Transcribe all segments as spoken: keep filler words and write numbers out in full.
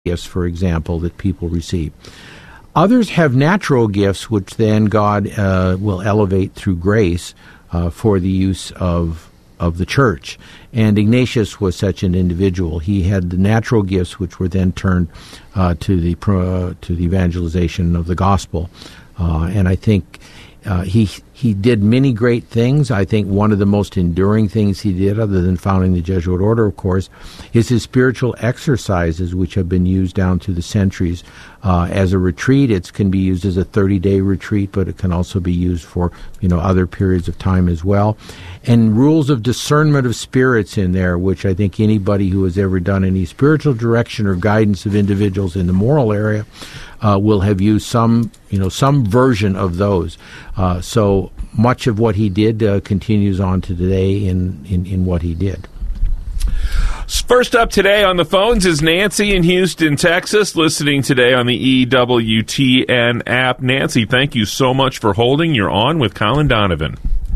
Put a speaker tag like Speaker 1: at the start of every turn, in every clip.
Speaker 1: gifts, for example, that people receive. Others have natural gifts, which then God uh, will elevate through grace uh, for the use of of the church. And Ignatius was such an individual. He had the natural gifts, which were then turned uh, to the uh, to the evangelization of the gospel. Uh, and I think uh, he he did many great things. I think one of the most enduring things he did, other than founding the Jesuit order, of course, is his spiritual exercises, which have been used down through the centuries. Uh, as a retreat, it can be used as a thirty-day retreat, but it can also be used for, you know, other periods of time as well. And rules of discernment of spirits in there, which I think anybody who has ever done any spiritual direction or guidance of individuals in the moral area uh, will have used some, you know, some version of those. Uh, so much of what he did uh, continues on to today in, in, in what he did.
Speaker 2: First up today on the phones is Nancy in Houston, Texas, listening today on the E W T N app. Nancy, thank you so much for holding. You're on with Colin Donovan.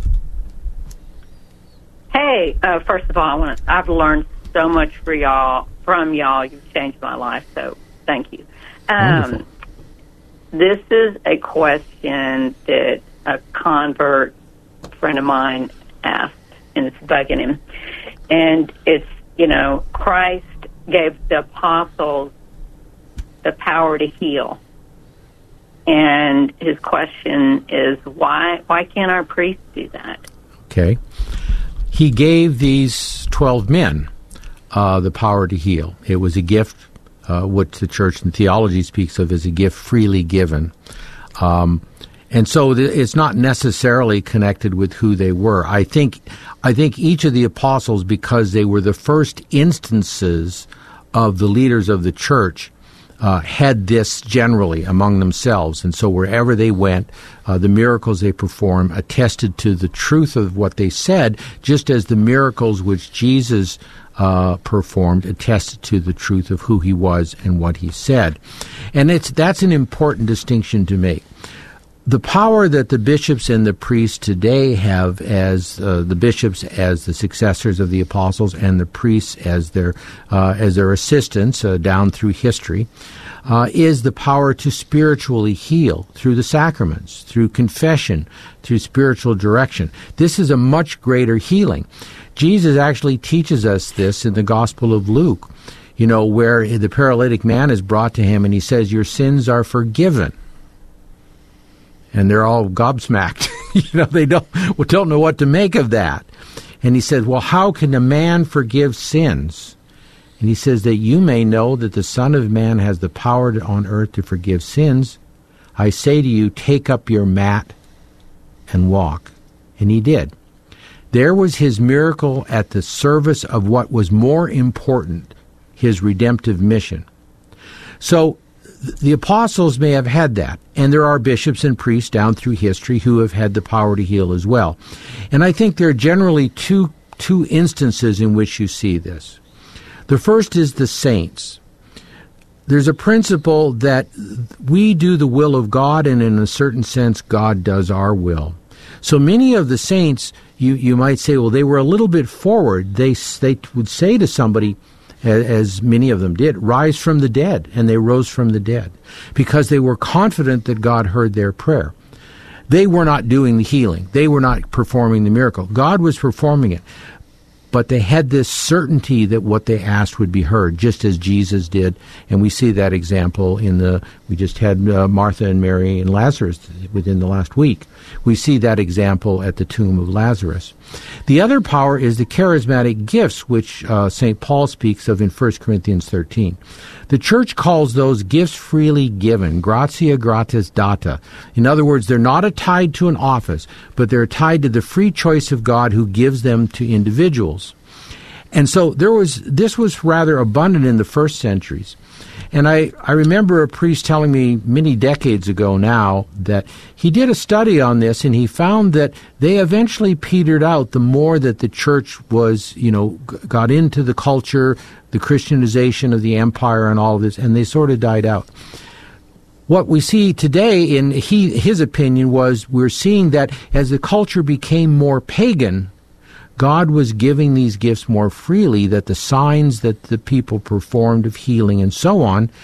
Speaker 3: Hey, uh, first of all, I want I've learned so much for y'all from y'all. You've changed my life, so thank you. Um, this is a question that a convert friend of mine asked, and it's bugging him. And it's, you know, Christ gave the apostles the power to heal. And his question is, why why can't our priests do that?
Speaker 1: Okay. He gave these twelve men uh, the power to heal. It was a gift, uh, which the church in theology speaks of as a gift freely given. Um, and so th- it's not necessarily connected with who they were. I think, I think each of the apostles, because they were the first instances of the leaders of the church, Uh, had this generally among themselves. And so wherever they went, uh, the miracles they performed attested to the truth of what they said, just as the miracles which Jesus uh, performed attested to the truth of who he was and what he said. And it's that's an important distinction to make. The power that the bishops and the priests today have as uh, the bishops as the successors of the apostles and the priests as their uh, as their assistants uh, down through history uh, is the power to spiritually heal through the sacraments, through confession, through spiritual direction. This is a much greater healing. Jesus actually teaches us this in the Gospel of Luke, you know, where the paralytic man is brought to him and he says, "Your sins are forgiven." And they're all gobsmacked. you know, they don't don't know what to make of that. And he said, well, how can a man forgive sins? And he says that you may know that the Son of Man has the power to, on earth to forgive sins. I say to you, take up your mat and walk. And he did. There was his miracle at the service of what was more important, his redemptive mission. So the apostles may have had that, and there are bishops and priests down through history who have had the power to heal as well. And I think there are generally two two instances in which you see this. The first is the saints. There's a principle that we do the will of God, and in a certain sense, God does our will. So many of the saints, you, you might say, well, they were a little bit forward. They, they would say to somebody, as many of them did, rise from the dead, and they rose from the dead because they were confident that God heard their prayer. They were not doing the healing. They were not performing the miracle. God was performing it. But they had this certainty that what they asked would be heard, just as Jesus did. And we see that example in the, we just had uh, Martha and Mary and Lazarus within the last week. We see that example at the tomb of Lazarus. The other power is the charismatic gifts, which uh, Saint Paul speaks of in First Corinthians thirteen. The church calls those gifts freely given, gratia gratis data. In other words, they're not tied to an office, but they're tied to the free choice of God who gives them to individuals. And so there was this was rather abundant in the first centuries. And I, I remember a priest telling me many decades ago now that he did a study on this, and he found that they eventually petered out the more that the church was, you know, got into the culture, the Christianization of the empire and all of this, and they sort of died out. What we see today, in he, his opinion, was we're seeing that as the culture became more pagan, God was giving these gifts more freely, that the signs that the people performed of healing and so on